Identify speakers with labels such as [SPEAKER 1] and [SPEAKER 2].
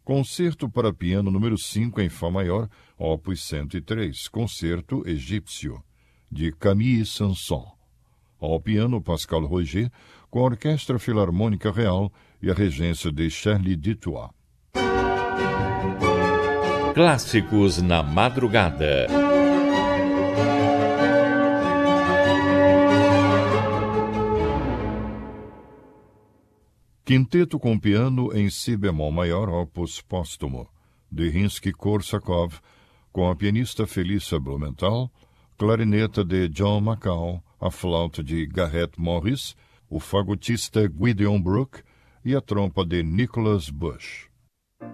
[SPEAKER 1] Concerto para piano número 5 em Fá maior, opus 103, Concerto Egípcio, de Camille Saint-Saëns. Ao piano, Pascal Roger, com a Orquestra Filarmônica Real e a regência de Charlie Ditois.
[SPEAKER 2] Clássicos na madrugada.
[SPEAKER 1] Quinteto com piano em si bemol maior, opus póstumo, de Rimsky-Korsakov, com a pianista Felícia Blumenthal, clarineta de John McCall, a flauta de Garrett Morris, o fagotista Gideon Brook e a trompa de Nicholas Bush.